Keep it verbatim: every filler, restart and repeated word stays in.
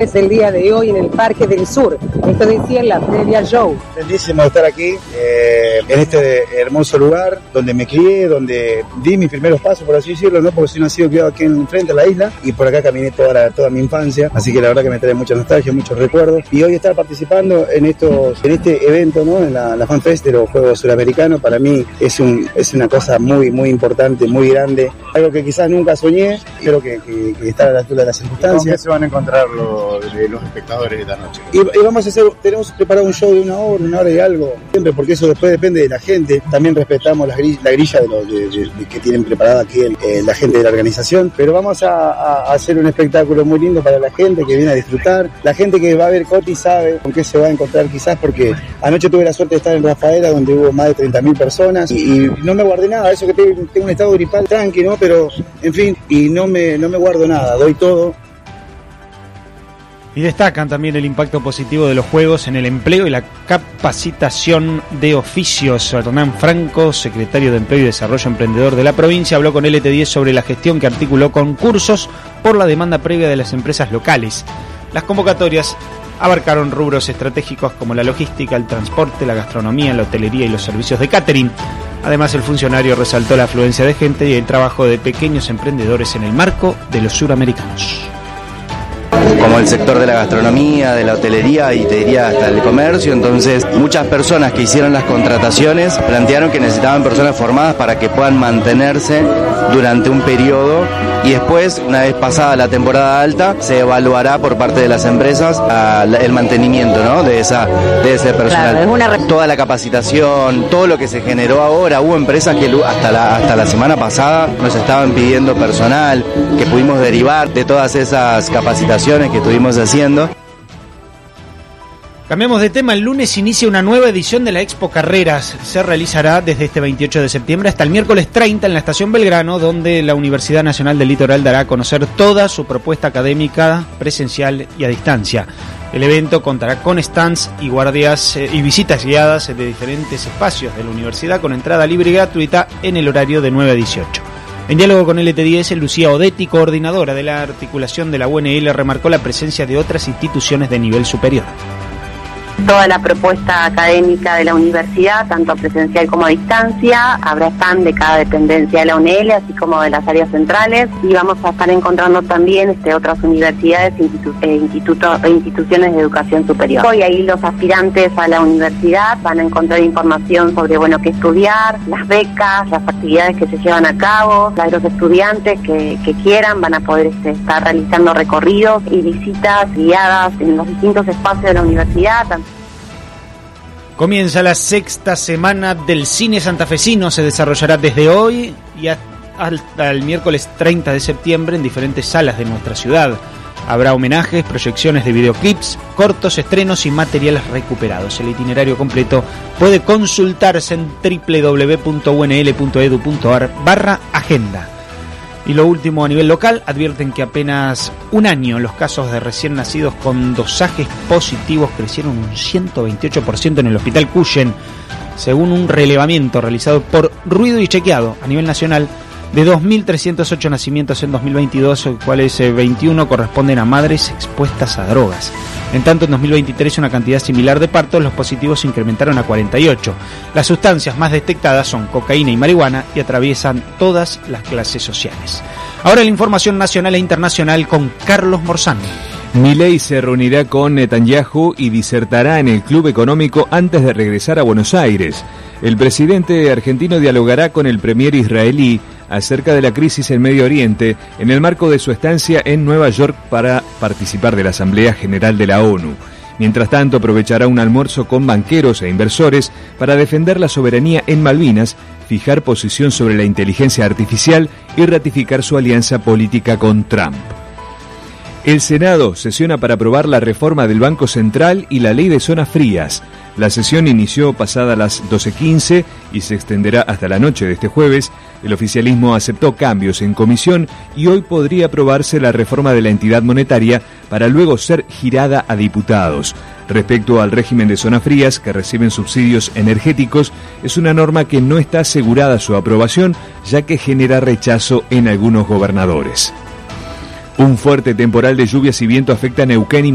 el día de hoy en el Parque del Sur. Esto decía en la previa show. Bellísimo estar aquí, eh, en este hermoso lugar, donde me crié, donde di mis primeros pasos, por así decirlo, ¿no? Porque soy nacido criado aquí enfrente a la isla, y por acá caminé toda, la, toda mi infancia, así que la verdad que me trae mucha nostalgia, muchos recuerdos, y hoy estar participando en estos, en este evento, ¿no? En la, la FanFest de los Juegos Suramericanos, para mí es un, es una cosa muy, muy importante, muy grande, algo que quizás nunca soñé, creo que, que, que está a la altura de las circunstancias. ¿Con qué se van a encontrar los, los espectadores esta noche? Y, y vamos a hacer, tenemos preparado un show de una hora, una hora y algo, siempre, porque eso después depende de la gente. También respetamos la grilla, la grilla de, lo, de, de, de que tienen preparada aquí el, eh, la gente de la organización, pero vamos a, a, a hacer un espectáculo muy lindo para la gente que viene a disfrutar. La gente que va a ver Coti sabe con qué se va a encontrar quizás, porque anoche tuve la suerte de estar en Rafaela, donde hubo más de treinta mil personas, y, y no me guardé nada, eso que tengo, tengo un estado gripal tranqui, ¿no? Pero, en fin, y no me, no me guardo nada, doy todo. Y destacan también el impacto positivo de los Juegos en el empleo y la capacitación de oficios. Hernán Franco, secretario de Empleo y Desarrollo Emprendedor de la provincia, habló con L T diez sobre la gestión que articuló concursos por la demanda previa de las empresas locales. Las convocatorias abarcaron rubros estratégicos como la logística, el transporte, la gastronomía, la hotelería y los servicios de catering. Además, el funcionario resaltó la afluencia de gente y el trabajo de pequeños emprendedores en el marco de los suramericanos. Como el sector de la gastronomía, de la hotelería y te diría hasta el comercio. Entonces muchas personas que hicieron las contrataciones plantearon que necesitaban personas formadas para que puedan mantenerse durante un periodo, y después, una vez pasada la temporada alta, se evaluará por parte de las empresas uh, el mantenimiento, ¿no? de esa de ese personal. Claro, es una... Toda la capacitación, todo lo que se generó ahora. Hubo empresas que hasta la, hasta la semana pasada nos estaban pidiendo personal, que pudimos derivar de todas esas capacitaciones que estuvimos haciendo. Cambiamos de tema. El lunes inicia una nueva edición de la Expo Carreras. Se realizará desde este veintiocho de septiembre hasta el miércoles treinta en la Estación Belgrano, donde la Universidad Nacional del Litoral dará a conocer toda su propuesta académica, presencial y a distancia. El evento contará con stands y guardias eh, y visitas guiadas de diferentes espacios de la universidad, con entrada libre y gratuita en el horario de nueve a dieciocho. En diálogo con L T diez, Lucía Odetti, coordinadora de la articulación de la U N L, remarcó la presencia de otras instituciones de nivel superior. Toda la propuesta académica de la universidad, tanto presencial como a distancia, habrá stand de cada dependencia de la U N L, así como de las áreas centrales, y vamos a estar encontrando también este, otras universidades institu- e, instituto- e instituciones de educación superior. Hoy ahí los aspirantes a la universidad van a encontrar información sobre bueno qué estudiar, las becas, las actividades que se llevan a cabo. Los estudiantes que, que quieran van a poder este, estar realizando recorridos y visitas guiadas en los distintos espacios de la universidad. Comienza la sexta semana del cine santafesino. Se desarrollará desde hoy y hasta el miércoles treinta de septiembre en diferentes salas de nuestra ciudad. Habrá homenajes, proyecciones de videoclips, cortos, estrenos y materiales recuperados. El itinerario completo puede consultarse en doble u doble u doble u punto u n l punto e d u punto a r barra agenda. Y lo último a nivel local, advierten que apenas un año los casos de recién nacidos con dosajes positivos crecieron un ciento veintiocho por ciento en el Hospital Cuyen, según un relevamiento realizado por Ruido y Chequeado a nivel nacional. De dos mil trescientos ocho nacimientos en dos mil veintidós, cuales veintiuno corresponden a madres expuestas a drogas. En tanto, en dos mil veintitrés, una cantidad similar de partos, los positivos se incrementaron a cuarenta y ocho. Las sustancias más detectadas son cocaína y marihuana y atraviesan todas las clases sociales. Ahora la información nacional e internacional con Carlos Morzán. Milei se reunirá con Netanyahu y disertará en el Club Económico antes de regresar a Buenos Aires. El presidente argentino dialogará con el premier israelí acerca de la crisis en Medio Oriente en el marco de su estancia en Nueva York para participar de la Asamblea General de la ONU. Mientras tanto, aprovechará un almuerzo con banqueros e inversores para defender la soberanía en Malvinas, fijar posición sobre la inteligencia artificial y ratificar su alianza política con Trump. El Senado sesiona para aprobar la reforma del Banco Central y la ley de zonas frías. La sesión inició pasada las doce quince y se extenderá hasta la noche de este jueves. El oficialismo aceptó cambios en comisión y hoy podría aprobarse la reforma de la entidad monetaria para luego ser girada a diputados. Respecto al régimen de zonas frías que reciben subsidios energéticos, es una norma que no está asegurada su aprobación, ya que genera rechazo en algunos gobernadores. Un fuerte temporal de lluvias y viento afecta a Neuquén y